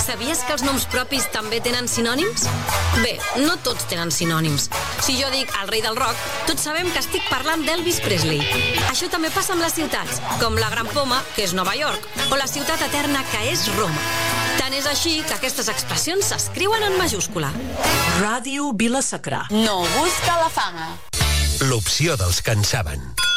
Sabies que els noms propis també tenen sinònims? Bé, no tots tenen sinònims. Si jo dic el rei del rock, tots sabem que estic parlant d'Elvis Presley. Això també passa amb les ciutats, com la Gran Poma, que és Nova York, o la ciutat eterna, que és Roma. Tant és així que aquestes expressions s'escriuen en majúscula. Ràdio Vila-Sacra. No busca la fama. L'opció dels que en saben.